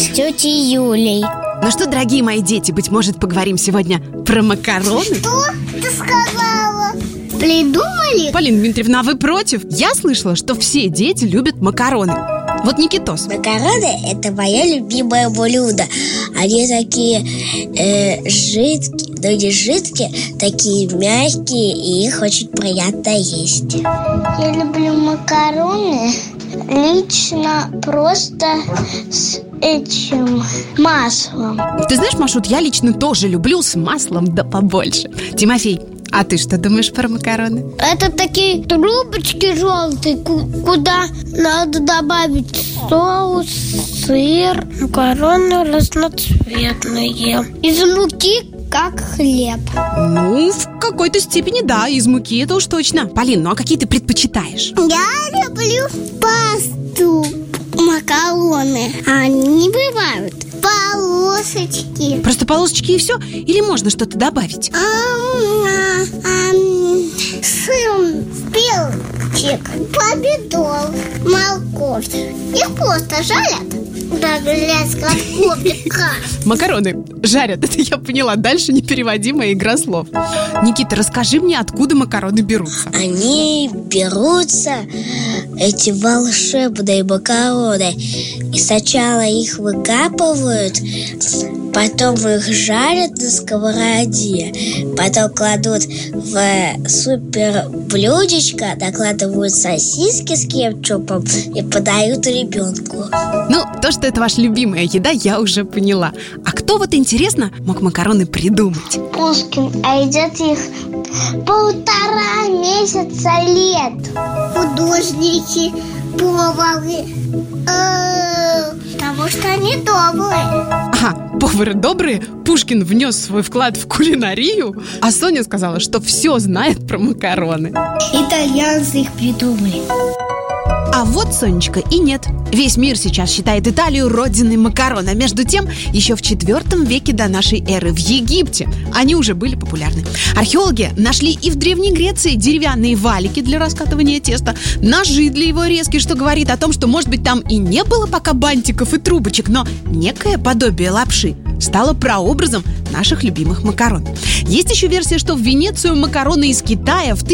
с тетей Юлей. Ну что, дорогие мои дети, быть может, поговорим сегодня про макароны? Что ты сказала? Придумали? Полина Дмитриевна, а вы против? Я слышала, что все дети любят макароны. Вот Никитос. Макароны – это мое любимое блюдо. Они такие жидкие, но не жидкие, такие мягкие, и их очень приятно есть. Я люблю макароны лично просто с этим маслом. Ты знаешь, Машут, я лично тоже люблю с маслом, да побольше. Тимофей, а ты что думаешь про макароны? Это такие трубочки желтые, куда надо добавить соус, сыр. Макароны разноцветные. Из муки, как хлеб. Ну, в какой-то степени да, из муки это уж точно. Полин, ну а какие ты предпочитаешь? Я люблю пасту. Макароны. Они бывают полосочки. Просто полосочки и все? Или можно что-то добавить? Сыр, перчик, помидор, морковь. Их просто жарят для сковородка. Макароны жарят, это я поняла. Дальше непереводимая игра слов. Никита, расскажи мне, откуда макароны берутся? Они берутся, эти волшебные макароны, и сначала их выкапывают, потом их жарят на сковороде, потом кладут в супер блюдечко, накладывают сосиски с кетчупом и подают ребенку. Ну, то, что это ваша любимая еда, я уже поняла. А кто, вот интересно, мог макароны придумать? Пушкин, а едят их 1,5 месяца лет. Художники, повары. Потому что они добрые. Ага, повары добрые, Пушкин внес свой вклад в кулинарию, а Соня сказала, что все знает про макароны. Итальянцы их придумали. А вот, Сонечка, и нет. Весь мир сейчас считает Италию родиной макарон. А между тем, еще в IV веке до нашей эры в Египте они уже были популярны. Археологи нашли и в Древней Греции деревянные валики для раскатывания теста, ножи для его резки, что говорит о том, что, может быть, там и не было пока бантиков и трубочек, но некое подобие лапши стало прообразом наших любимых макарон. Есть еще версия, что в Венецию макароны из Китая в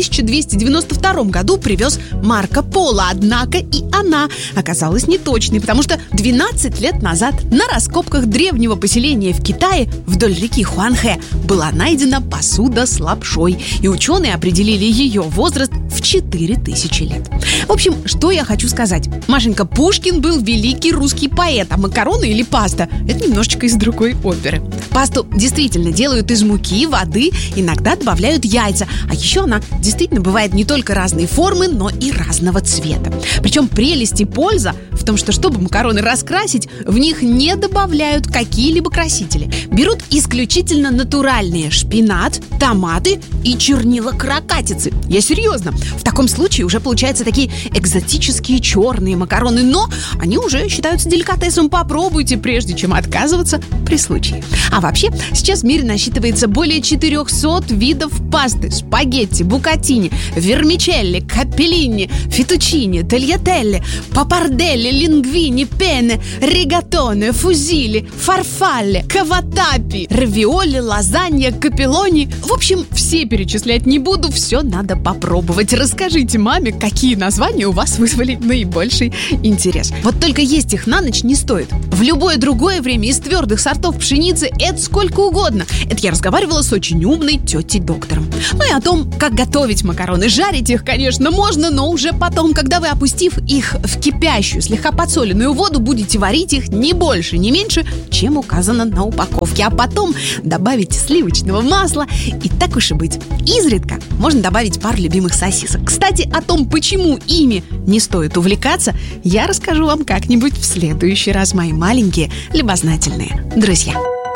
1292 году привез Марко Поло. Однако и она оказалась неточной, потому что 12 лет назад на раскопках древнего поселения в Китае вдоль реки Хуанхэ была найдена посуда с лапшой, и ученые определили ее возраст в 4000 лет. В общем, что я хочу сказать. Машенька, Пушкин был великий русский поэт, а макароны или паста – это немножечко из другой оперы. Пасту действительно делают из муки, воды, иногда добавляют яйца. А еще она действительно бывает не только разной формы, но и разного цвета. Причем прелесть и польза в том, что чтобы макароны раскрасить, в них не добавляют какие-либо красители. Берут исключительно натуральные шпинат, томаты и чернила каракатицы. Я серьезно. В таком случае уже получаются такие экзотические черные макароны, но они уже считаются деликатесом. Попробуйте, прежде чем отказываться при случае. А вообще, сейчас в мире насчитывается более 400 видов пасты: спагетти, букатини, вермичелли, капеллини, фетучини, тальятелли, папарделли, лингвини, пене, ригатоне, фузили, фарфалле, каватапи, равиоли, лазанья, капеллони. В общем, все перечислять не буду, все надо попробовать. Расскажите маме, какие названия у вас вызвали наибольший интерес. Вот только есть их на ночь не стоит. В любое другое время из твердых сортов пшеницы это сколько угодно. Это я разговаривала с очень умной тетей-доктором. Ну и о том, как готовить макароны. Жарить их, конечно, можно, но уже потом, когда вы, опустив их в кипящую, слегка подсоленную воду, будете варить их не больше, не меньше, чем указано на упаковке. А потом добавите сливочного масла, и так уж и быть. Изредка можно добавить пару любимых сосисок. Кстати, о том, почему ими не стоит увлекаться, я расскажу вам как-нибудь в следующий раз, мои маленькие любознательные друзья.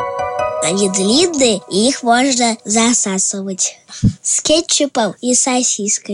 Они длинные, и их можно засасывать с кетчупом и сосиской.